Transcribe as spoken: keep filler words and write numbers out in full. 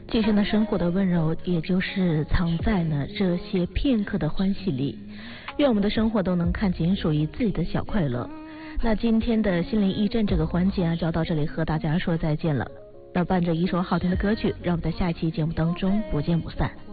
其实呢，生活的温柔也就是藏在呢这些片刻的欢喜里。愿我们的生活都能看见属于自己的小快乐。那今天的心灵驿站这个环节啊，就要到这里和大家说再见了。那伴着一首好听的歌曲，让我们在下一期节目当中不见不散。